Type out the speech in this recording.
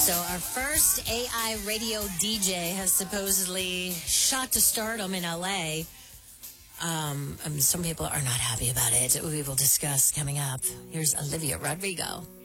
So our first AI radio DJ has supposedly shot to stardom in LA. Some people are not happy about it. We will discuss coming up. Here's Olivia Rodrigo.